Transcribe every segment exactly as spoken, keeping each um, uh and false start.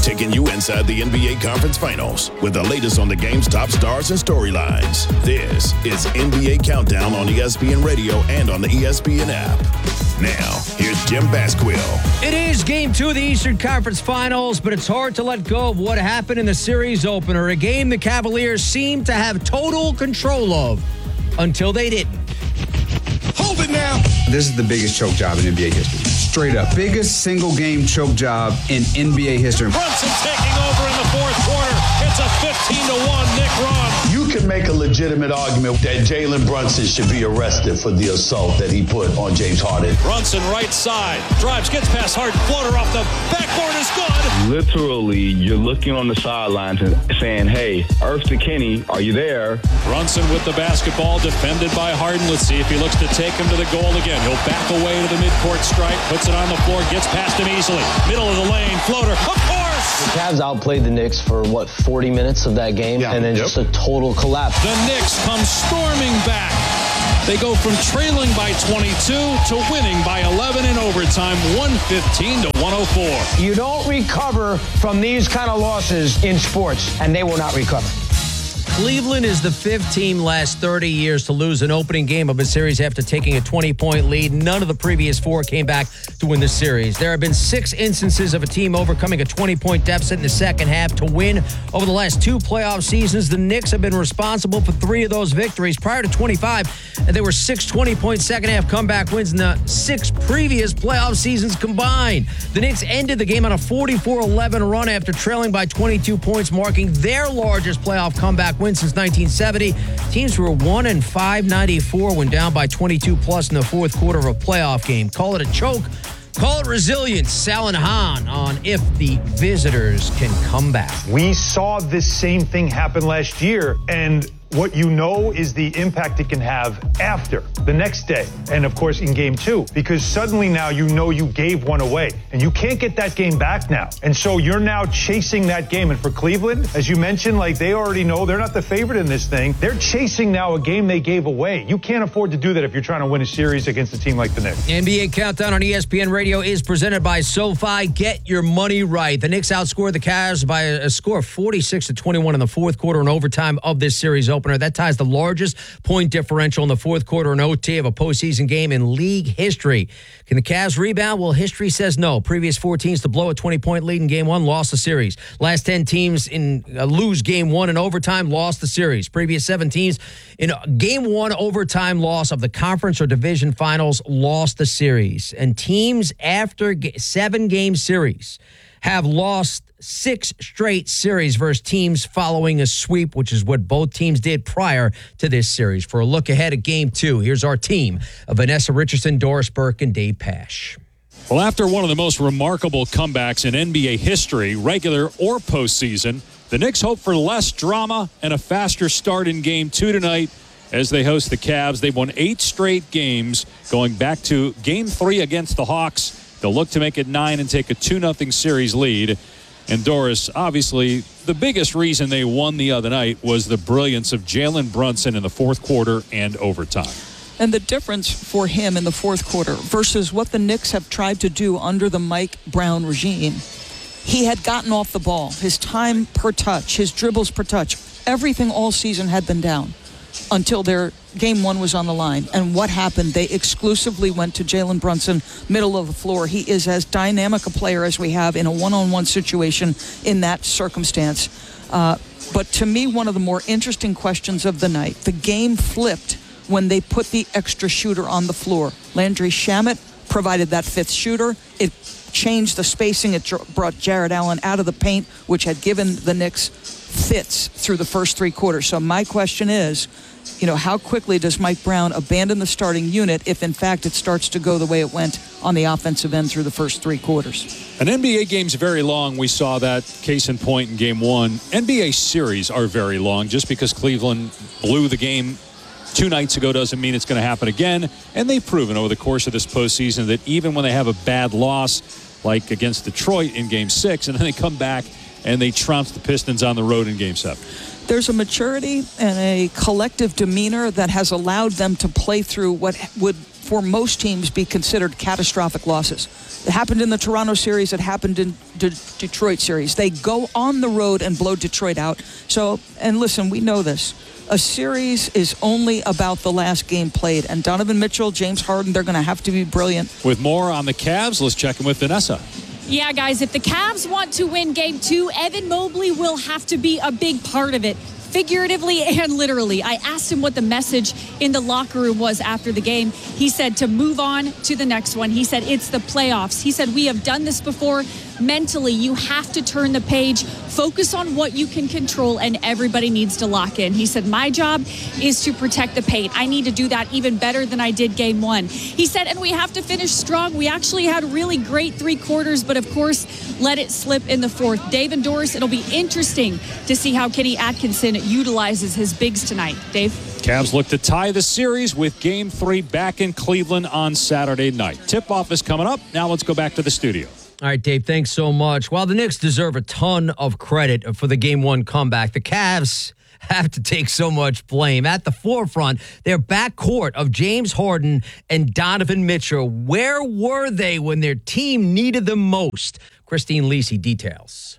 taking you inside the N B A Conference Finals with the latest on the game's top stars and storylines. This is N B A Countdown on E S P N Radio and on the E S P N app. Now, here's Jim Basquill. It is game two of the Eastern Conference Finals, but it's hard to let go of what happened in the series opener, a game the Cavaliers seemed to have total control of until they didn't. Hold it now. This is the biggest choke job in N B A history. Straight up. Biggest single game choke job in N B A history. Brunson taking over in the fourth quarter. It's a fifteen to one Nick Ron. You can make a legitimate argument that Jalen Brunson should be arrested for the assault that he put on James Harden. Brunson right side. Drives, gets past Harden. Floater off the backboard is good. Literally, you're looking on the sidelines and saying, hey, Earth to Kenny, are you there? Brunson with the basketball, defended by Harden. Let's see if he looks to take him to the goal again. He'll back away to the midcourt stripe, puts it on the floor, gets past him easily. Middle of the lane, floater, of course! The Cavs outplayed the Knicks for, what, forty minutes of that game? Yeah. And then yep. just a total collapse. The Knicks come storming back. They go from trailing by twenty-two to winning by eleven in overtime, one fifteen to one oh four. You don't recover from these kind of losses in sports, and they will not recover. Cleveland is the fifth team last thirty years to lose an opening game of a series after taking a twenty-point lead. None of the previous four came back to win the series. There have been six instances of a team overcoming a twenty-point deficit in the second half to win over the last two playoff seasons. The Knicks have been responsible for three of those victories. Prior to twenty-five, and there were six twenty-point second-half comeback wins in the six previous playoff seasons combined. The Knicks ended the game on a forty-four eleven run after trailing by twenty-two points, marking their largest playoff comeback win since nineteen seventy. Teams were one and five ninety-four when down by twenty-two plus in the fourth quarter of a playoff game. Call it a choke. Call it resilience. Sal and Hahn on if the visitors can come back. We saw this same thing happen last year, and what you know is the impact it can have after, the next day, and of course in game two, because suddenly now you know you gave one away, and you can't get that game back now. And so you're now chasing that game. And for Cleveland, as you mentioned, like they already know they're not the favorite in this thing. They're chasing now a game they gave away. You can't afford to do that if you're trying to win a series against a team like the Knicks. N B A Countdown on E S P N Radio is presented by SoFi. Get your money right. The Knicks outscored the Cavs by a score of forty-six to twenty-one in the fourth quarter and overtime of this series opener. That ties the largest point differential in the fourth quarter and O T of a postseason game in league history. Can the Cavs rebound? Well, history says no. Previous four teams to blow a twenty-point lead in game one lost the series. Last ten teams in uh, lose game one in overtime lost the series. Previous seven teams in game one overtime loss of the conference or division finals lost the series. And teams after g- seven-game series have lost six straight series versus teams following a sweep, which is what both teams did prior to this series. For a look ahead at game two, here's our team of Vanessa Richardson, Doris Burke, and Dave Pasch. Well, after one of the most remarkable comebacks in N B A history, regular or postseason, the Knicks hope for less drama and a faster start in game two tonight as they host the Cavs. They've won eight straight games, going back to game three against the Hawks. They'll look to make it nine and take a two nothing series lead. And Doris, obviously, the biggest reason they won the other night was the brilliance of Jalen Brunson in the fourth quarter and overtime. And the difference for him in the fourth quarter versus what the Knicks have tried to do under the Mike Brown regime, he had gotten off the ball. His time per touch, his dribbles per touch, everything all season had been down until their game one was on the line. And what happened? They exclusively went to Jalen Brunson, middle of the floor. He is as dynamic a player as we have in a one-on-one situation in that circumstance. Uh, but to me, one of the more interesting questions of the night, the game flipped when they put the extra shooter on the floor. Landry Shamet provided that fifth shooter. It changed the spacing. It brought Jared Allen out of the paint, which had given the Knicks fits through the first three quarters. So my question is, you know, how quickly does Mike Brown abandon the starting unit if, in fact, it starts to go the way it went on the offensive end through the first three quarters? An N B A game's very long. We saw that case in point in game one. N B A series are very long. Just because Cleveland blew the game two nights ago doesn't mean it's going to happen again. And they've proven over the course of this postseason that even when they have a bad loss, like against Detroit in game six, and then they come back and they trounce the Pistons on the road in game seven. There's a maturity and a collective demeanor that has allowed them to play through what would for most teams, be considered catastrophic losses. It happened in the Toronto series. It happened in the Detroit series. They go on the road and blow Detroit out. So, and listen, we know this. A series is only about the last game played. And Donovan Mitchell, James Harden, they're going to have to be brilliant. With more on the Cavs, let's check in with Vanessa. Yeah, guys, if the Cavs want to win game two, Evan Mobley will have to be a big part of it, figuratively and literally. I asked him what the message in the locker room was after the game. He said to move on to the next one. He said it's the playoffs. He said we have done this before. Mentally, you have to turn the page, focus on what you can control, and everybody needs to lock in. He said, my job is to protect the paint. I need to do that even better than I did game one. He said, and we have to finish strong. We actually had really great three quarters, but of course, let it slip in the fourth. Dave and Doris, it'll be interesting to see how Kenny Atkinson utilizes his bigs tonight. Dave? Cavs look to tie the series with game three back in Cleveland on Saturday night. Tip-off is coming up. Now let's go back to the studio. All right, Dave, thanks so much. While the Knicks deserve a ton of credit for the game one comeback, the Cavs have to take so much blame. At the forefront, their backcourt of James Harden and Donovan Mitchell. Where were they when their team needed them most? Christine Lisi details.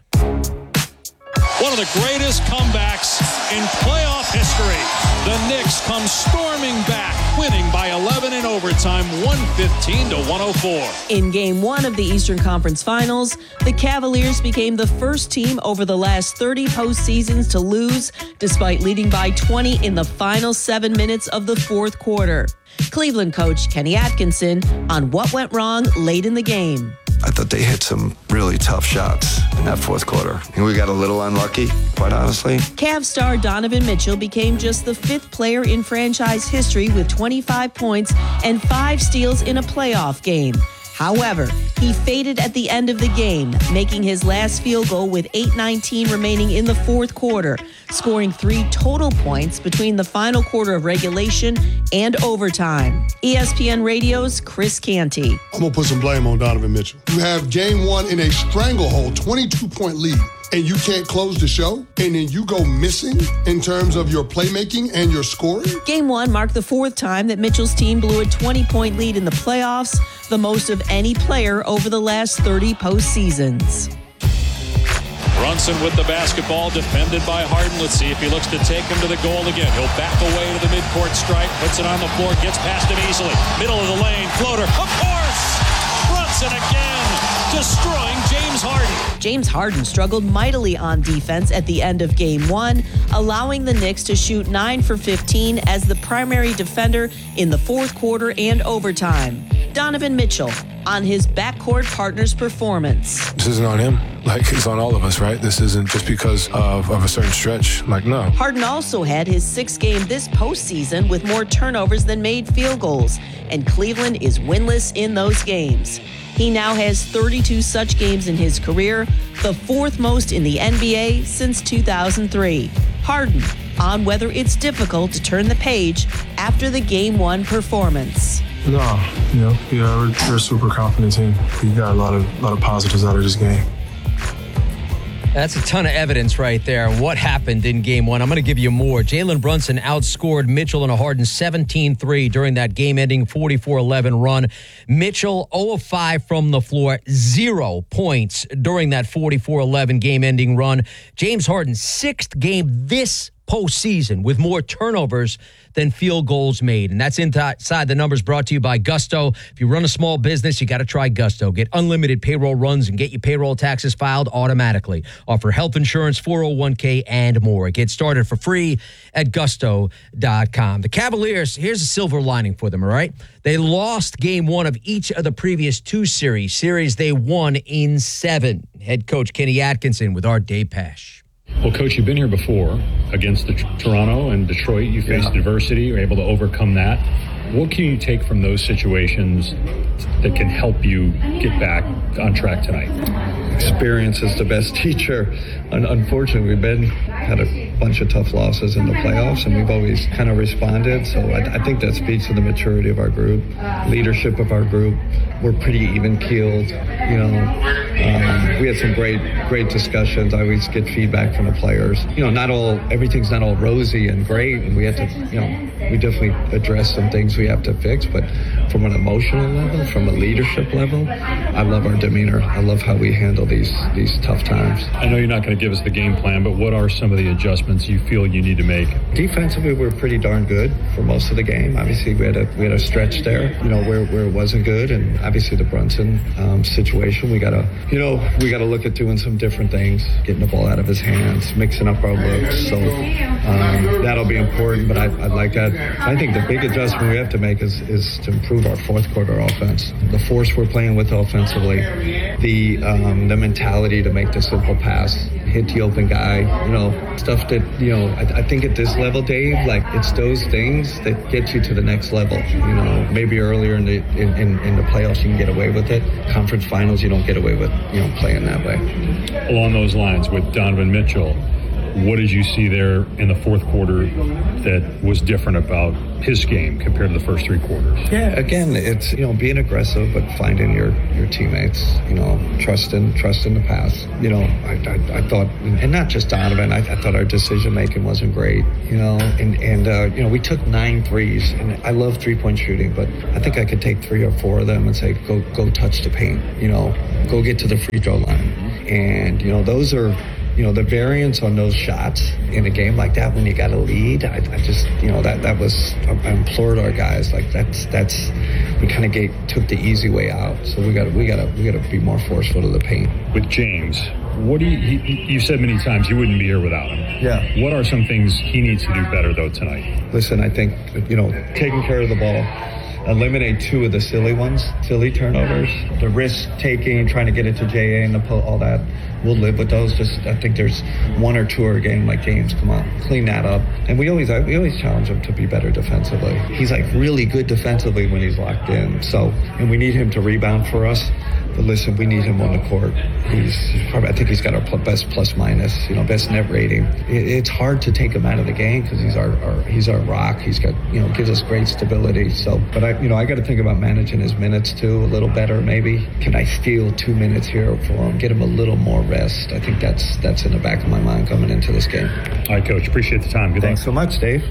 One of the greatest comebacks in playoff history. The Knicks come storming back, winning by eleven in overtime, one fifteen to one oh four. In game one of the Eastern Conference Finals, the Cavaliers became the first team over the last thirty postseasons to lose, despite leading by twenty in the final seven minutes of the fourth quarter. Cleveland coach Kenny Atkinson on what went wrong late in the game. I thought they hit some really tough shots in that fourth quarter. And we got a little unlucky, quite honestly. Cavs star Donovan Mitchell became just the fifth player in franchise history with twenty-five points and five steals in a playoff game. However, he faded at the end of the game, making his last field goal with eight nineteen remaining in the fourth quarter, scoring three total points between the final quarter of regulation and overtime. E S P N Radio's Chris Canty. I'm going to put some blame on Donovan Mitchell. You have game one in a stranglehold, twenty-two point lead, and you can't close the show, and then you go missing in terms of your playmaking and your scoring? Game one marked the fourth time that Mitchell's team blew a twenty-point lead in the playoffs, the most of any player over the last thirty postseasons. Brunson with the basketball, defended by Harden. Let's see if he looks to take him to the goal again. He'll back away to the midcourt stripe, puts it on the floor, gets past him easily. Middle of the lane, floater, of course! Brunson again, destroying James Harden. James Harden struggled mightily on defense at the end of game one, allowing the Knicks to shoot nine for fifteen as the primary defender in the fourth quarter and overtime. Donovan Mitchell on his backcourt partner's performance. This isn't on him. Like, it's on all of us, right? This isn't just because of, of a certain stretch. Like, no. Harden also had his sixth game this postseason with more turnovers than made field goals, and Cleveland is winless in those games. He now has thirty-two such games in his career, the fourth most in the N B A since two thousand three. Harden on whether it's difficult to turn the page after the game one performance. No, you know, yeah, we're, we're a super confident team. We got a lot of lot of positives out of this game. That's a ton of evidence right there. What happened in game one? I'm going to give you more. Jalen Brunson outscored Mitchell and Harden seventeen three during that game-ending forty-four eleven run. Mitchell zero of five from the floor, zero points during that forty-four eleven game-ending run. James Harden, sixth game this postseason with more turnovers than field goals made. And that's inside the numbers, brought to you by Gusto. If you run a small business, you got to try Gusto. Get unlimited payroll runs and get your payroll taxes filed automatically. Offer health insurance, four oh one k, and more. Get started for free at gusto dot com. The Cavaliers, here's a silver lining for them, all right? They lost game one of each of the previous two series. Series they won in seven. Head coach Kenny Atkinson with our Dave Pash. Well, Coach, you've been here before against the Toronto and Detroit. You faced yeah. adversity. You're able to overcome that. What can you take from those situations that can help you get back on track tonight? experience is the best teacher. And unfortunately, we've been had a bunch of tough losses in the playoffs, and we've always kind of responded. So I, I think that speaks to the maturity of our group, leadership of our group. We're pretty even-keeled. You know, um, we had some great, great discussions. I always get feedback from the players. You know, not all everything's not all rosy and great, and we have to, you know, we definitely address some things we have to fix. But from an emotional level, from a leadership level, I love our demeanor. I love how we handle these these tough times. I know you're not going to give us the game plan, but what are some of the adjustments you feel you need to make? Defensively, we're pretty darn good for most of the game. Obviously, we had a we had a stretch there, you know, where, where it wasn't good, and obviously the Brunson um, situation, we gotta, you know, we gotta look at doing some different things, getting the ball out of his hands, mixing up our looks. So um, that'll be important. But I, I like that. I think the big adjustment we have to make is is to improve our fourth quarter offense. The force we're playing with offensively, the um, the mentality to make the simple pass, hit the open guy, you know, stuff that, you know, I, I think at this level, Dave, like it's those things that get you to the next level. You know, maybe earlier in the in, in, in the playoffs you can get away with it. Conference finals you don't get away with, you know, playing that way. Along those lines, with Donovan Mitchell, what did you see there in the fourth quarter that was different about his game compared to the first three quarters? Yeah, again, it's, you know, being aggressive, but finding your, your teammates, you know, trusting, trusting the pass. You know, I, I, I thought, and not just Donovan, I, I thought our decision-making wasn't great, you know, and, and uh, you know, we took nine threes, and I love three-point shooting, but I think I could take three or four of them and say, go, go touch the paint, you know, go get to the free throw line. And, you know, those are, you know, the variance on those shots in a game like that when you got a lead, I, I just, you know, that that was, I implored our guys, like that's, that's, we kind of gave, took the easy way out. So we got to, we got to, we got to be more forceful to the paint. With James, what do you, he, you said many times you wouldn't be here without him. Yeah. What are some things he needs to do better though tonight? Listen, I think, you know, taking care of the ball, eliminate two of the silly ones, silly turnovers, the risk taking, trying to get it to J A and the pull, all that. We'll live with those. Just I think there's one or two a game like James. Come on, clean that up. And we always we always challenge him to be better defensively. He's like really good defensively when he's locked in. So and we need him to rebound for us. But listen, we need him on the court. He's probably, I think he's got our best plus minus, you know, best net rating. It, it's hard to take him out of the game because he's our, our he's our rock. He's got, you know, gives us great stability. So, but I, you know, I got to think about managing his minutes too a little better. Maybe can I steal two minutes here for him? Get him a little more rest. I think that's that's in the back of my mind coming into this game. All right, Coach. Appreciate the time. Good Thanks luck. so much, Dave.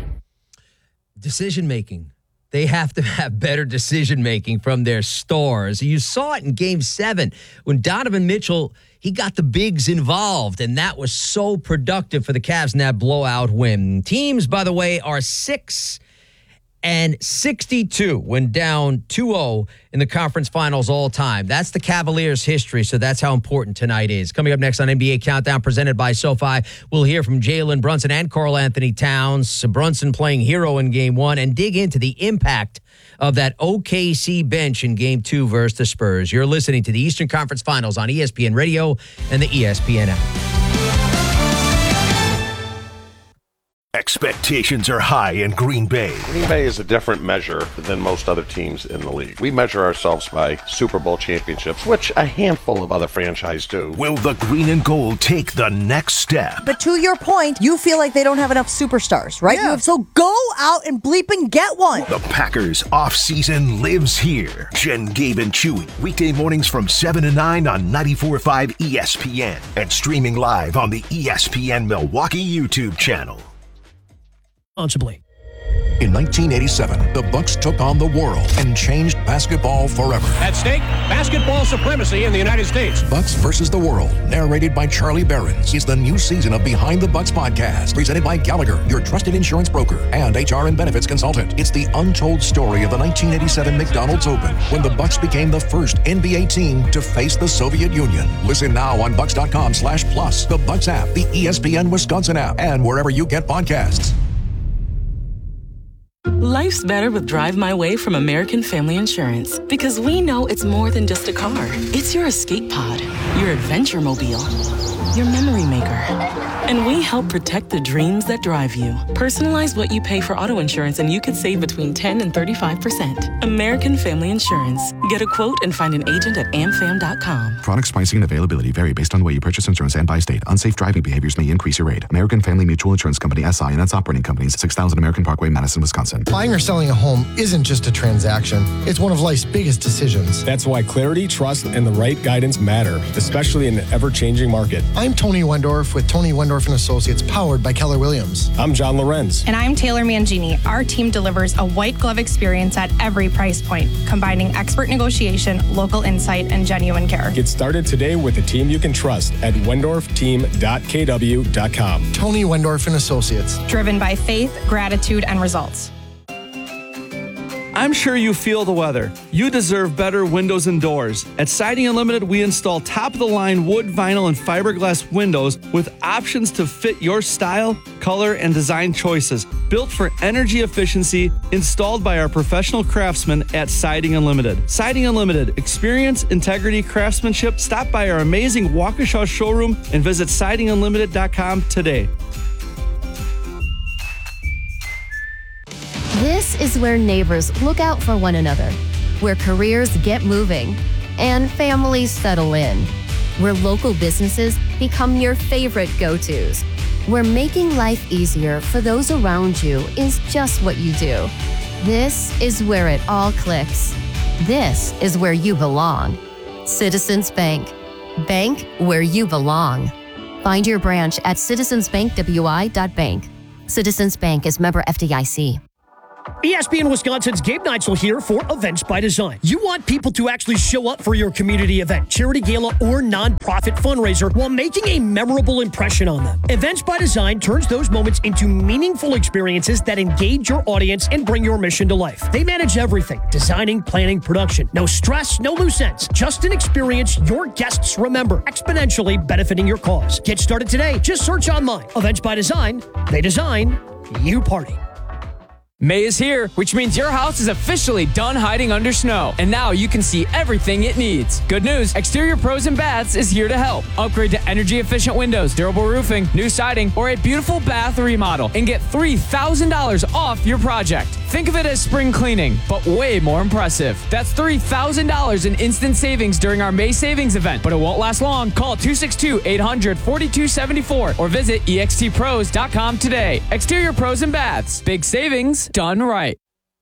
Decision making. They have to have better decision-making from their stars. You saw it in Game seven when Donovan Mitchell, he got the bigs involved, and that was so productive for the Cavs in that blowout win. Teams, by the way, are six and sixty-two when down two oh in the conference finals all time. That's the Cavaliers' history, so that's how important tonight is. Coming up next on N B A Countdown, presented by SoFi, we'll hear from Jalen Brunson and Karl Anthony Towns. Brunson playing hero in Game one, and dig into the impact of that O K C bench in Game two versus the Spurs. You're listening to the Eastern Conference Finals on E S P N Radio and the E S P N app. Expectations are high in Green Bay. Green Bay is a different measure than most other teams in the league. We measure ourselves by Super Bowl championships, which a handful of other franchises do. Will the green and gold take the next step? But to your point, you feel like they don't have enough superstars, right? Yeah. So go out and bleep and get one. The Packers offseason lives here. Jen, Gabe, and Chewy. Weekday mornings from seven to nine on ninety-four point five E S P N and streaming live on the E S P N Milwaukee YouTube channel. Responsibly. In nineteen eighty-seven, the Bucks took on the world and changed basketball forever. At stake, basketball supremacy in the United States. Bucks versus the World, narrated by Charlie Behrens, is the new season of Behind the Bucks podcast, presented by Gallagher, your trusted insurance broker and H R and benefits consultant. It's the untold story of the nineteen eighty-seven McDonald's Open, when the Bucks became the first N B A team to face the Soviet Union. Listen now on Bucks.com slash plus, the Bucks app, the E S P N Wisconsin app, and wherever you get podcasts. Life's better with Drive My Way from American Family Insurance, because we know it's more than just a car. It's your escape pod, your adventure mobile. your memory maker. And we help protect the dreams that drive you. Personalize what you pay for auto insurance and you could save between ten and thirty-five percent. American Family Insurance. Get a quote and find an agent at am fam dot com. Products pricing and availability vary based on the way you purchase insurance and by state. Unsafe driving behaviors may increase your rate. American Family Mutual Insurance Company, S I and its operating companies, six thousand American Parkway, Madison, Wisconsin. Buying or selling a home isn't just a transaction. It's one of life's biggest decisions. That's why clarity, trust, and the right guidance matter, especially in an ever-changing market. I'm Tony Wendorf with Tony Wendorf and Associates, powered by Keller Williams. I'm John Lorenz. And I'm Taylor Mangini. Our team delivers a white glove experience at every price point, combining expert negotiation, local insight, and genuine care. Get started today with a team you can trust at wendorf team dot k w dot com. Tony Wendorf and Associates. Driven by faith, gratitude, and results. I'm sure you feel the weather. You deserve better windows and doors. At Siding Unlimited, we install top-of-the-line wood, vinyl, and fiberglass windows with options to fit your style, color, and design choices. Built for energy efficiency, installed by our professional craftsmen at Siding Unlimited. Siding Unlimited, experience, integrity, craftsmanship. Stop by our amazing Waukesha showroom and visit siding unlimited dot com today. This is where neighbors look out for one another, where careers get moving, and families settle in, where local businesses become your favorite go-tos, where making life easier for those around you is just what you do. This is where it all clicks. This is where you belong. Citizens Bank. Bank where you belong. Find your branch at citizens bank w i dot bank. Citizens Bank is member F D I C. E S P N Wisconsin's Gabe Neitzel here for Events by Design. You want people to actually show up for your community event, charity gala, or nonprofit fundraiser while making a memorable impression on them. Events by Design turns those moments into meaningful experiences that engage your audience and bring your mission to life. They manage everything: designing, planning, production. No stress, no loose ends. Just an experience your guests remember, exponentially benefiting your cause. Get started today. Just search online. Events by Design. They design, you party. May is here, which means your house is officially done hiding under snow. And now you can see everything it needs. Good news, Exterior Pros and Baths is here to help. Upgrade to energy-efficient windows, durable roofing, new siding, or a beautiful bath remodel and get three thousand dollars off your project. Think of it as spring cleaning, but way more impressive. That's three thousand dollars in instant savings during our May savings event, but it won't last long. Call two six two, eight hundred, forty-two seventy-four or visit e x t pros dot com today. Exterior Pros and Baths. Big savings done right.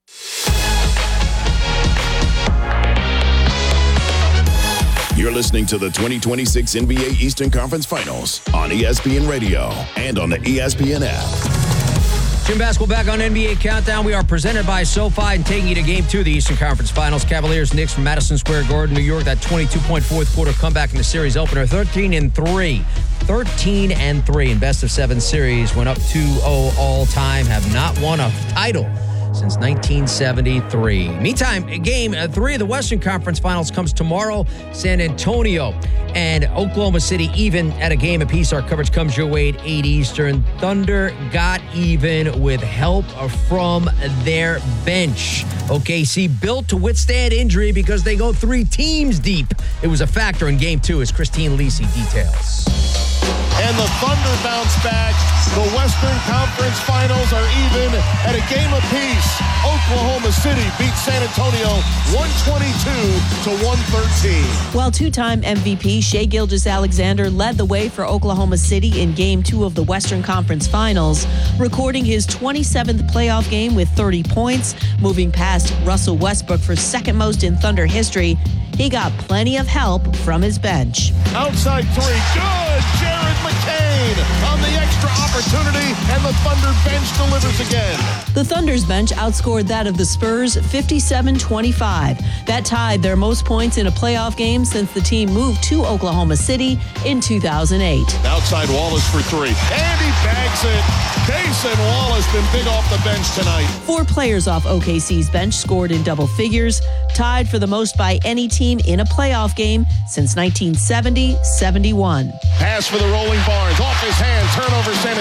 You're listening to the twenty twenty-six N B A Eastern Conference Finals on E S P N Radio and on the E S P N app. Jim Basketball back on N B A Countdown. We are presented by SoFi and taking you to Game two of the Eastern Conference Finals. Cavaliers Knicks from Madison Square Garden, New York. That twenty-two point fourth quarter comeback in the series opener. thirteen and three. thirteen and three in best of seven series. Went up two oh all time. Have not won a title since nineteen seventy-three. Meantime, game three of the Western Conference Finals comes tomorrow. San Antonio and Oklahoma City even at a game apiece. Our coverage comes your way at eight Eastern. Thunder got even with help from their bench. O K C built to withstand injury because they go three teams deep. It was a factor in game two, as Christine Lisi details. And the Thunder bounce back. The Western Conference Finals are even at a game apiece. Oklahoma City beats San Antonio one twenty-two to one thirteen. While two-time M V P Shai Gilgeous-Alexander led the way for Oklahoma City in Game two of the Western Conference Finals, recording his twenty-seventh playoff game with thirty points, moving past Russell Westbrook for second most in Thunder history, he got plenty of help from his bench. Outside three, good! Jared McCain on the extra opportunity, and the Thunder bench delivers again. The Thunder's bench outscored that of the Spurs fifty-seven twenty-five. That tied their most points in a playoff game since the team moved to Oklahoma City in two thousand eight. Outside Wallace for three, and he bags it. Cason Wallace been big off the bench tonight. Four players off O K C's bench scored in double figures, tied for the most by any team in a playoff game since nineteen seventy seventy-one. Pass for the rolling Barnes, off his hand, turnover San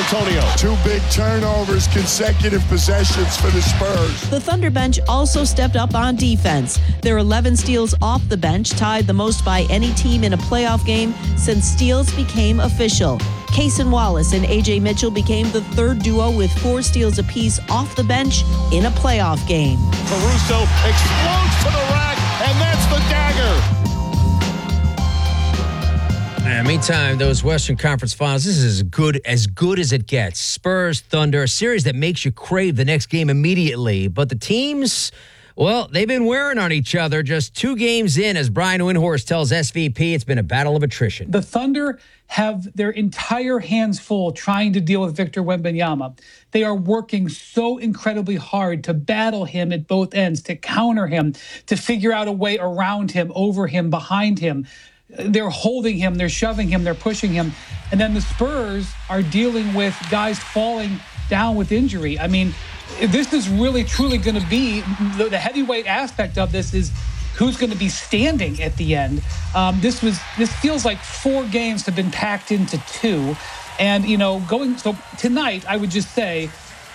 Antonio. Two big turnovers, consecutive possessions for the Spurs. The Thunder bench also stepped up on defense. Their eleven steals off the bench tied the most by any team in a playoff game since steals became official. Cason Wallace and A J Mitchell became the third duo with four steals apiece off the bench in a playoff game. Caruso explodes to the rack, and that's the dagger. And meantime, those Western Conference Finals, this is as good as good as it gets. Spurs, Thunder, a series that makes you crave the next game immediately. But the teams, well, they've been wearing on each other just two games in. As Brian Windhorst tells S V P, it's been a battle of attrition. The Thunder have their entire hands full trying to deal with Victor Wembanyama. They are working so incredibly hard to battle him at both ends, to counter him, to figure out a way around him, over him, behind him. They're holding him, they're shoving him, they're pushing him. And then the Spurs are dealing with guys falling down with injury. I mean, this is really, truly going to be, the, the heavyweight aspect of this is who's going to be standing at the end. Um, this was, this feels like four games have been packed into two. And, you know, going, so tonight, I would just say,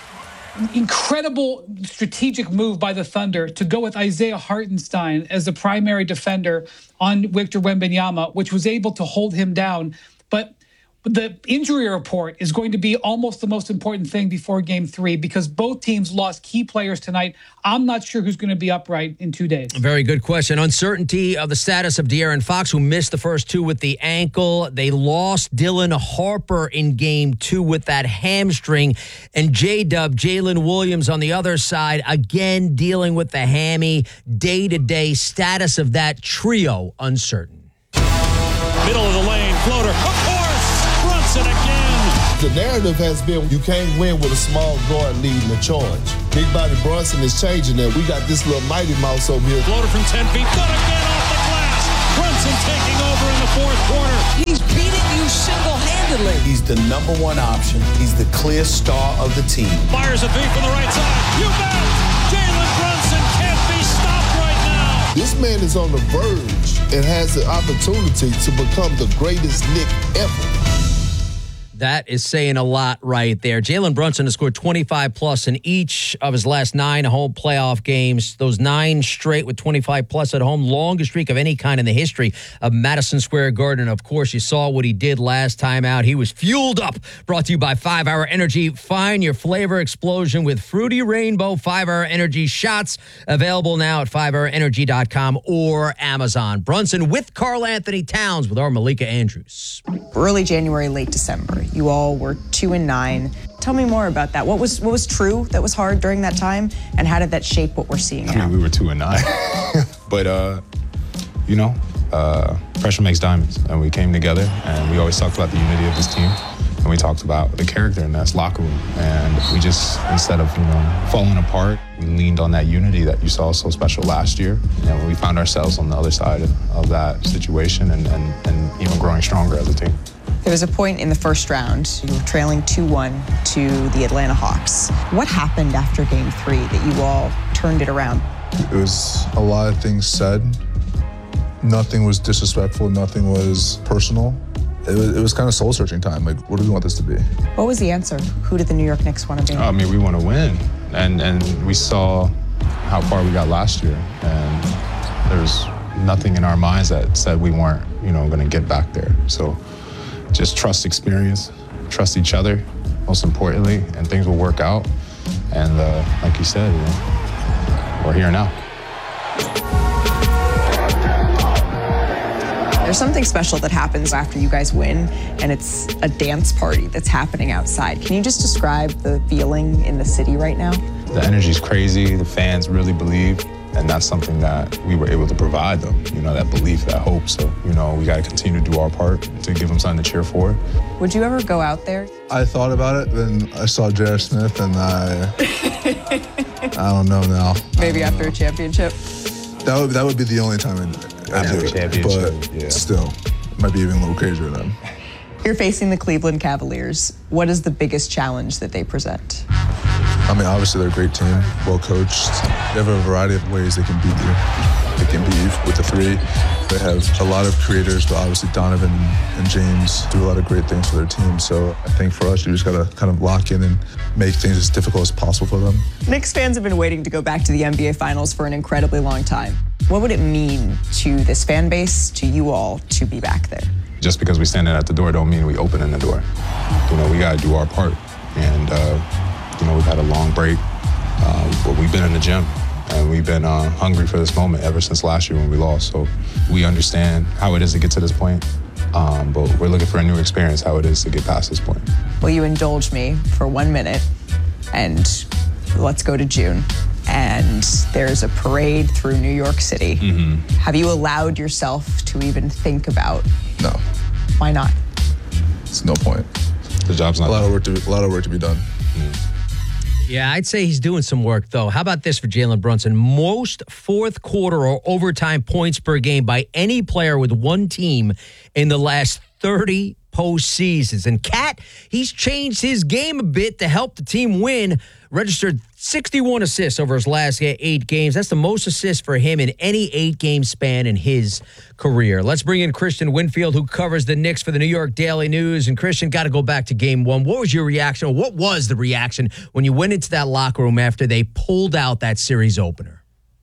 incredible strategic move by the Thunder to go with Isaiah Hartenstein as the primary defender on Victor Wembanyama, which was able to hold him down. But the injury report is going to be almost the most important thing before game three because both teams lost key players tonight. I'm not sure who's going to be upright in two days. Very good question. Uncertainty of the status of De'Aaron Fox, who missed the first two with the ankle. They lost Dylan Harper in game two with that hamstring. And J-Dub, Jalen Williams on the other side, again dealing with the hammy. Day-to-day status of that trio, uncertain. Middle of the lane, floater, of course! Brunson again. The narrative has been you can't win with a small guard leading the charge. Big body Brunson is changing that. We got this little mighty mouse over here. Floater from ten feet, good again off the glass. Brunson taking over in the fourth quarter. He's beating you single-handedly. He's the number one option. He's the clear star of the team. Fires a three from the right side. You bet! Jalen Brunson can't be stopped right now. This man is on the verge and has the opportunity to become the greatest Knick ever. That is saying a lot right there. Jalen Brunson has scored twenty-five plus in each of his last nine home playoff games. Those nine straight with twenty-five plus at home. Longest streak of any kind in the history of Madison Square Garden. Of course, you saw what he did last time out. He was fueled up. Brought to you by five hour Energy. Find your flavor explosion with Fruity Rainbow five hour Energy shots. Available now at five hour energy dot com or Amazon. Brunson with Karl Anthony Towns with our Malika Andrews. Early January, late December. You all were two and nine. Tell me more about that. What was what was true that was hard during that time, and how did that shape what we're seeing I now? mean, we were two and nine, but uh, you know, uh, pressure makes diamonds, and we came together, and we always talked about the unity of this team, and we talked about the character in that locker room, and we just, instead of you know falling apart, we leaned on that unity that you saw so special last year, and we found ourselves on the other side of, of that situation, and, and and even growing stronger as a team. There was a point in the first round, you were trailing two one to the Atlanta Hawks. What happened after game three that you all turned it around? It was a lot of things said. Nothing was disrespectful, nothing was personal. It was, it was kind of soul-searching time. Like, what do we want this to be? What was the answer? Who did the New York Knicks want to be? I mean, we want to win, and and we saw how far we got last year, and there's nothing in our minds that said we weren't, you know, going to get back there. So just trust experience, trust each other, most importantly, and things will work out. And uh, like you said, you know, we're here now. There's something special that happens after you guys win, and it's a dance party that's happening outside. Can you just describe the feeling in the city right now? The energy's crazy, the fans really believe, and that's something that we were able to provide them, you know, that belief, that hope. So, you know, we got to continue to do our part to give them something to cheer for. Would you ever go out there? I thought about it, then I saw J R. Smith, and I, I don't know now. Maybe after know. a championship? That would, that would be the only time I'd, I'd do it, but yeah. Still, it might be even a little crazier then. You're facing the Cleveland Cavaliers. What is the biggest challenge that they present? I mean, obviously they're a great team, well coached. They have a variety of ways they can beat you. They can beat you with the three. They have a lot of creators, but obviously Donovan and James do a lot of great things for their team. So I think for us, you just got to kind of lock in and make things as difficult as possible for them. Knicks fans have been waiting to go back to the N B A Finals for an incredibly long time. What would it mean to this fan base, to you all, to be back there? Just because we stand at the door don't mean we open in the door. You know, we got to do our part. And, uh, you know, we've had a long break, uh, but we've been in the gym. And we've been uh, hungry for this moment ever since last year when we lost. So we understand how it is to get to this point, um, but we're looking for a new experience, how it is to get past this point. Will you indulge me for one minute? And let's go to June. And there's a parade through New York City. Mm-hmm. Have you allowed yourself to even think about? No. Why not? It's no point. The job's not a lot done. of work to a lot of work to be done. Mm. Yeah, I'd say he's doing some work, though. How about this for Jalen Brunson? Most fourth quarter or overtime points per game by any player with one team in the last thirty postseasons. And Cat, he's changed his game a bit to help the team win. Registered sixty-one assists over his last eight games. That's the most assists for him in any eight-game span in his career. Let's bring in Christian Winfield, who covers the Knicks for the New York Daily News. And Christian, got to go back to game one. What was your reaction, or what was the reaction when you went into that locker room after they pulled out that series opener?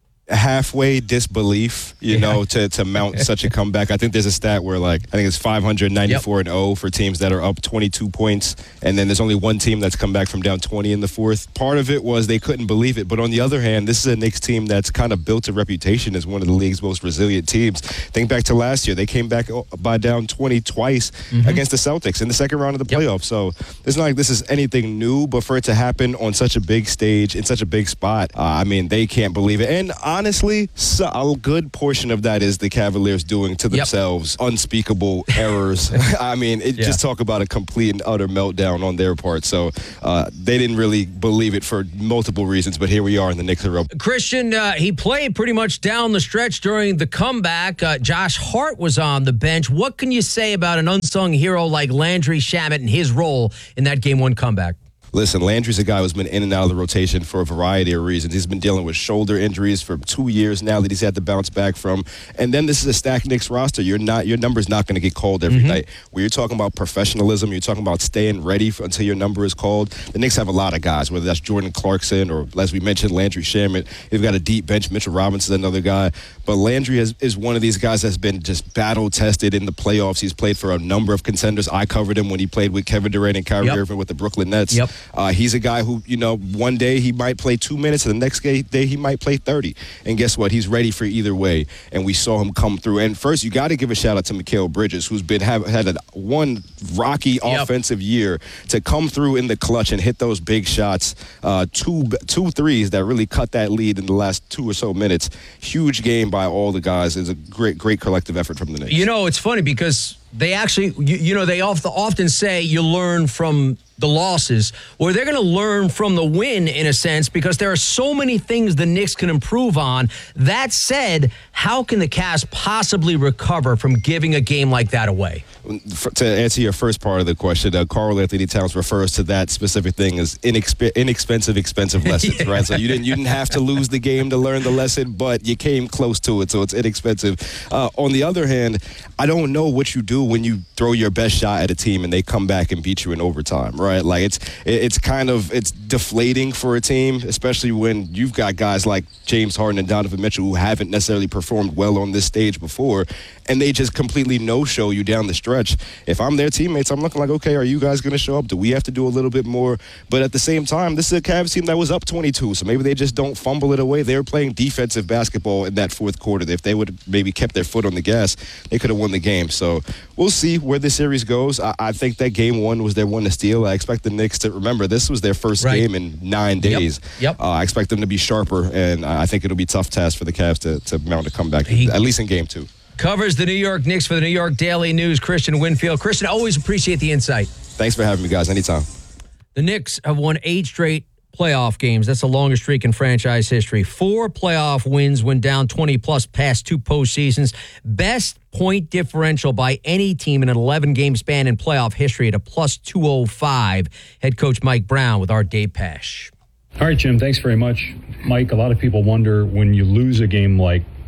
Halfway disbelief, you yeah. know, to, to mount such a comeback. I think there's a stat where, like, I think it's five ninety-four yep. and oh for teams that are up twenty-two points, and then there's only one team that's come back from down twenty in the fourth. Part of it was they couldn't believe it, but on the other hand, this is a Knicks team that's kind of built a reputation as one of the league's most resilient teams. Think back to last year. They came back by down twenty twice mm-hmm. against the Celtics in the second round of the playoffs. Yep. So it's not like this is anything new, but for it to happen on such a big stage, in such a big spot, uh, I mean, they can't believe it. And honestly, Honestly, so a good portion of that is the Cavaliers doing to themselves yep. unspeakable errors. I mean, it, yeah. just talk about a complete and utter meltdown on their part. So uh, they didn't really believe it for multiple reasons, but here we are, and the Knicks are up. Christian, uh, he played pretty much down the stretch during the comeback. Uh, Josh Hart was on the bench. What can you say about an unsung hero like Landry Shamet and his role in that game one comeback? Listen, Landry's a guy who's been in and out of the rotation for a variety of reasons. He's been dealing with shoulder injuries for two years now that he's had to bounce back from. And then this is a stacked Knicks roster. You're not, your number's not going to get called every mm-hmm. night. When you're talking about professionalism, you're talking about staying ready for, until your number is called. The Knicks have a lot of guys, whether that's Jordan Clarkson or, as we mentioned, Landry Shamet. They've got a deep bench. Mitchell Robinson, another guy. But Landry has, is one of these guys that's been just battle-tested in the playoffs. He's played for a number of contenders. I covered him when he played with Kevin Durant and Kyrie yep. Irving with the Brooklyn Nets. Yep. Uh, he's a guy who, you know, one day he might play two minutes and the next day he might play thirty. And guess what? He's ready for either way. And we saw him come through. And first, you got to give a shout out to Mikal Bridges, who's been have, had a one rocky yep. offensive year to come through in the clutch and hit those big shots. Uh, two, two threes that really cut that lead in the last two or so minutes. Huge game by all the guys. It's a great, great collective effort from the Knicks. You know, it's funny because they actually, you, you know, they often say you learn from the losses, or they're going to learn from the win in a sense, because there are so many things the Knicks can improve on. That said, how can the Cavs possibly recover from giving a game like that away? For, to answer your first part of the question, uh, Karl Anthony Towns refers to that specific thing as inexp- inexpensive, expensive lessons, yeah. right? So you didn't you didn't have to lose the game to learn the lesson, but you came close to it, so it's inexpensive. Uh, on the other hand, I don't know what you do when you throw your best shot at a team and they come back and beat you in overtime, right? Like it's it's kind of it's deflating for a team, especially when you've got guys like James Harden and Donovan Mitchell who haven't necessarily performed well on this stage before, and they just completely no-show you down the stretch. If I'm their teammates, I'm looking like, okay, are you guys going to show up? Do we have to do a little bit more? But at the same time, this is a Cavs team that was up twenty-two, so maybe they just don't fumble it away. They were playing defensive basketball in that fourth quarter. If they would have maybe kept their foot on the gas, they could have won the game. So we'll see where this series goes. I, I think that game one was their one to steal. I expect the Knicks to remember this was their first right. game in nine days. Yep. Yep. Uh, I expect them to be sharper, and I think it'll be a tough task for the Cavs to, to mount a comeback, he, at least in game two. Covers the New York Knicks for the New York Daily News, Christian Winfield. Christian, always appreciate the insight. Thanks for having me, guys. Anytime. The Knicks have won eight straight playoff games. That's the longest streak in franchise history. Four playoff wins when down twenty-plus past two postseasons. Best point differential by any team in an eleven-game span in playoff history at a plus two oh five. Head coach Mike Brown with our Dave Pasch. All right, Jim, thanks very much. Mike, a lot of people wonder when you lose a game like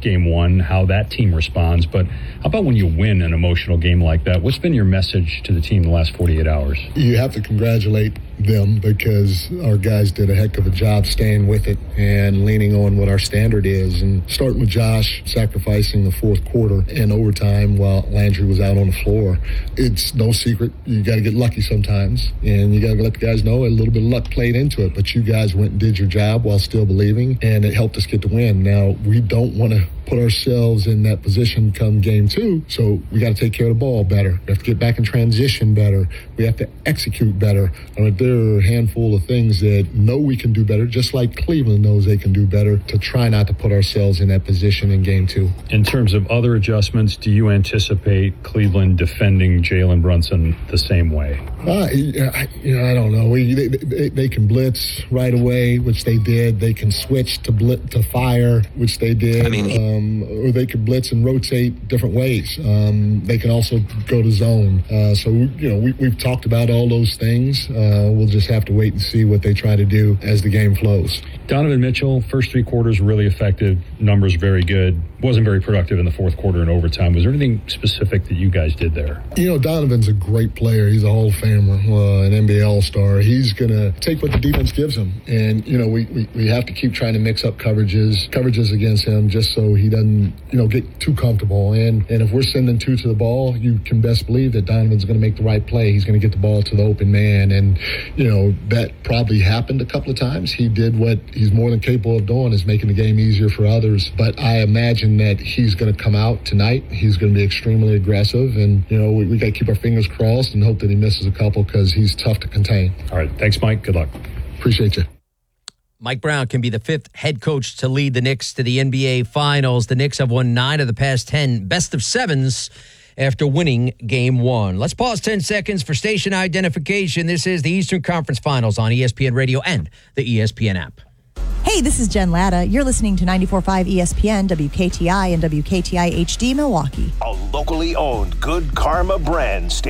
game one, how that team responds, but how about when you win an emotional game like that? What's been your message to the team the last forty-eight hours? You have to congratulate them because our guys did a heck of a job staying with it and leaning on what our standard is, and starting with Josh sacrificing the fourth quarter and overtime while Landry was out on the floor. It's no secret. You got to get lucky sometimes, and you got to let the guys know a little bit of luck played into it, but you guys went and did your job while still believing, and it helped us get the win. Now, we don't want to put ourselves in that position come game two, so we got to take care of the ball better. We have to get back in transition better. We have to execute better. I mean, there are a handful of things that know we can do better, just like Cleveland knows they can do better, to try not to put ourselves in that position in game two. In terms of other adjustments, do you anticipate Cleveland defending Jalen Brunson the same way? Uh, I, you know, I don't know. We, they, they, they can blitz right away, which they did. They can switch to blitz to fire, which they did. I mean, um, or they can blitz and rotate different ways. Um, they can also go to zone. Uh, so, you know, we, we've talked about all those things. Uh, we'll just have to wait and see what they try to do as the game flows. Donovan Mitchell, first three quarters really effective, numbers very good. Wasn't very productive in the fourth quarter and overtime. Was there anything specific that you guys did there? You know, Donovan's a great player. He's a Hall of Famer, uh, an N B A All-Star. He's going to take what the defense gives him. And, you know, we, we, we have to keep trying to mix up coverages, coverages against him just so he doesn't, you know, get too comfortable. And, and if we're sending two to the ball, you can best believe that Donovan's going to make the right play. He's going to get the ball to the open man. And, you know, that probably happened a couple of times. He did what he's more than capable of doing, is making the game easier for others. But I imagine that he's going to come out tonight. He's going to be extremely aggressive. And, you know, we, we got to keep our fingers crossed and hope that he misses a couple because he's tough to contain. All right. Thanks, Mike. Good luck. Appreciate you. Mike Brown can be the fifth head coach to lead the Knicks to the N B A Finals. The Knicks have won nine of the past ten best of sevens after winning game one. Let's pause ten seconds for station identification. This is the Eastern Conference Finals on E S P N Radio and the E S P N app. Hey, this is Jen Latta. You're listening to ninety-four point five E S P N, W K T I, and W K T I H D Milwaukee. A locally owned Good Karma brand station.